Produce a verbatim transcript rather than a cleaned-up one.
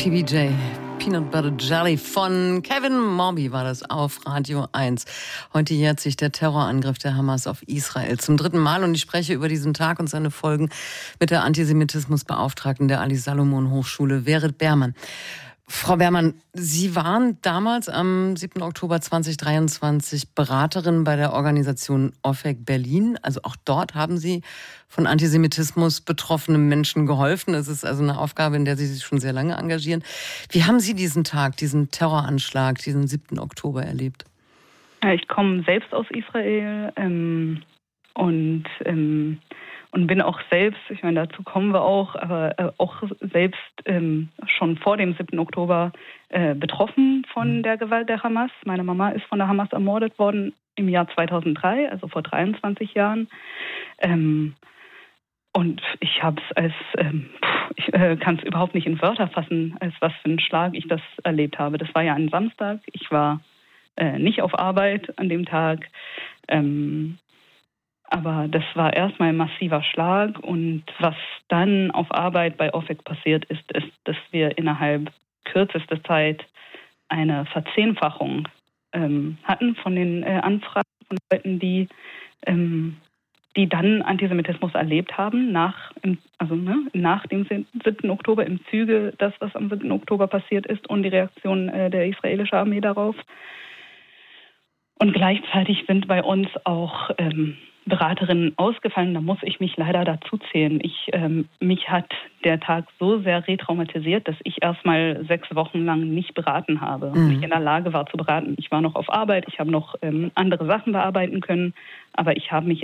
P B J, Peanut Butter Jelly von Kevin Morby war das auf Radio eins. Heute jährt sich der Terrorangriff der Hamas auf Israel zum dritten Mal und ich spreche über diesen Tag und seine Folgen mit der Antisemitismusbeauftragten der Ali-Salomon-Hochschule, Vered Berman. Frau Berman, Sie waren damals am siebten Oktober zweitausenddreiundzwanzig Beraterin bei der Organisation OFEC Berlin. Also auch dort haben Sie von Antisemitismus betroffenen Menschen geholfen. Es ist also eine Aufgabe, in der Sie sich schon sehr lange engagieren. Wie haben Sie diesen Tag, diesen Terroranschlag, diesen siebten Oktober erlebt? Ich komme selbst aus Israel ähm, und ähm, Und bin auch selbst, ich meine, dazu kommen wir auch, aber äh, auch selbst ähm, schon vor dem siebten Oktober äh, betroffen von der Gewalt der Hamas. Meine Mama ist von der Hamas ermordet worden im Jahr zweitausenddrei, also vor dreiundzwanzig Jahren. Ähm, und ich habe es als, ähm, ich äh, kann es überhaupt nicht in Wörter fassen, als was für einen Schlag ich das erlebt habe. Das war ja ein Samstag. Ich war äh, nicht auf Arbeit an dem Tag. Ähm, Aber das war erstmal ein massiver Schlag und was dann auf Arbeit bei OFEC passiert ist, ist, dass wir innerhalb kürzester Zeit eine Verzehnfachung ähm, hatten von den äh, Anfragen von Leuten, die, ähm, die dann Antisemitismus erlebt haben, nach, im, also, ne, nach dem siebten Oktober, im Zuge das, was am siebten Oktober passiert ist und die Reaktion äh, der israelischen Armee darauf. Und gleichzeitig sind bei uns auch ähm, Beraterinnen ausgefallen, da muss ich mich leider dazu zählen. Ich, ähm, mich hat der Tag so sehr retraumatisiert, dass ich erstmal sechs Wochen lang nicht beraten habe und mhm. nicht in der Lage war zu beraten. Ich war noch auf Arbeit, ich habe noch ähm, andere Sachen bearbeiten können, aber ich habe mich